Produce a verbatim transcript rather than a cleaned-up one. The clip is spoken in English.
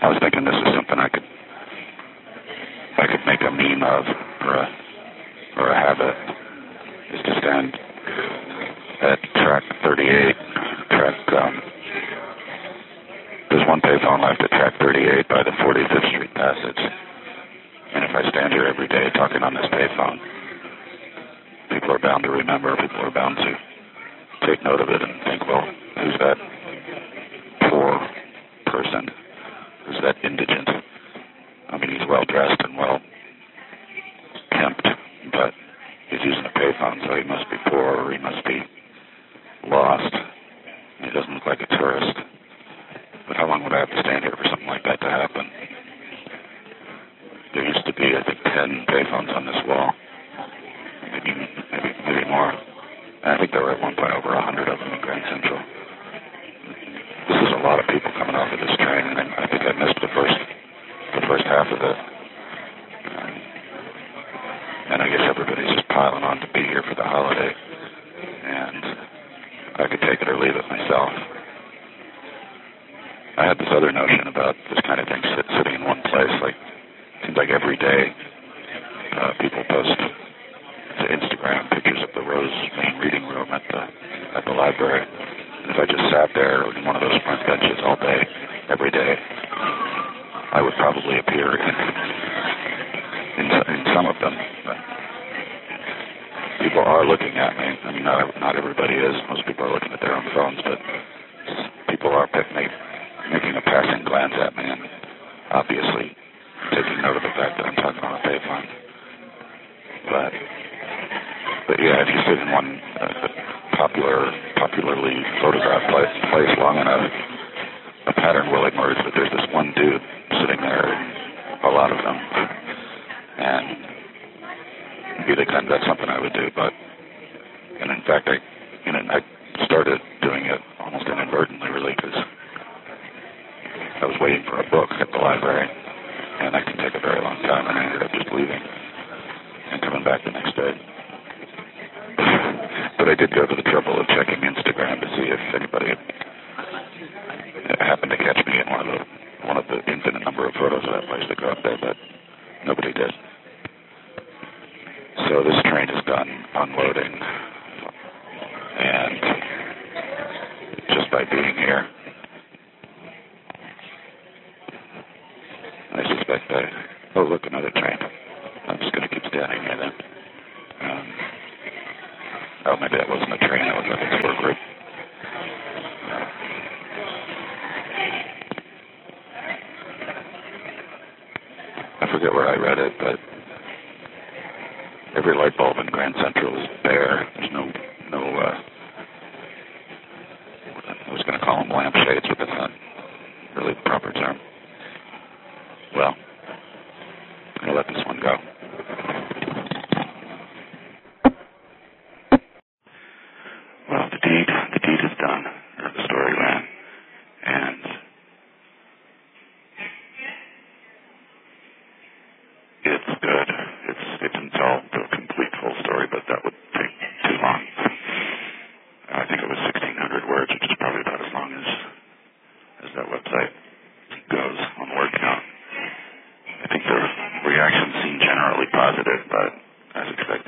I was thinking this is something I could I could make a meme of, or a or a habit, is to stand at track thirty-eight. Track um, there's one payphone left at track thirty-eight by the forty-fifth Street Passage, and if I stand here every day talking on this payphone, people are bound to remember. People are bound to take note of it and think, well, who's that poor person? Who's that indigent? I mean, he's well-dressed and well-kempt, but he's using a payphone, so he must be poor or he must be lost. He doesn't look like a tourist. But how long would I have to stand here for something like that to happen? There used to be, I think, ten payphones on this wall. Maybe, maybe, maybe more. And I think there were at one point over a hundred of them in Grand Central. This is a lot of people coming off of this train, and I think I missed the first, the first half of it. Um, and I guess everybody's just piling on to be here for the holiday. And I could take it or leave it myself. I had this other notion about this kind of thing sit, sitting in one place. Like, it seems like every day uh, people post to Instagram pictures of the Rose main reading room at the at the library. And if I just sat there in one of those front benches all day, every day, I would probably appear in in, in some of them. But people are looking at me. I mean, not not everybody is. Most people are looking at their own phones, but people are making making a passing glance at me and obviously taking note of the fact that I'm talking on a payphone. But But yeah, if you sit in one uh, popular, popularly photographed place, place long enough, a pattern will emerge that there's this one dude sitting there, a lot of them, and maybe they kind of, that's something I would do. But and in fact, I, you know, I started doing it almost inadvertently, really, because I was waiting for a book at the library, and that can take a very long time, and I ended up just leaving and coming back the next day. But I did go to the trouble of checking Instagram to see if anybody had happened to catch me in one of the one of the infinite number of photos that I placed to go up there, but nobody did. So this train is done unloading, and just by being here, I suspect I... Oh, look, another train. I'm just going to keep standing here then. Um, oh, maybe that wasn't a train. That was a tour group. Uh, I forget where I read it, but every light bulb in Grand Central is bare. There's no... no. Uh, I was going to call them lampshades, but that's not really the proper term.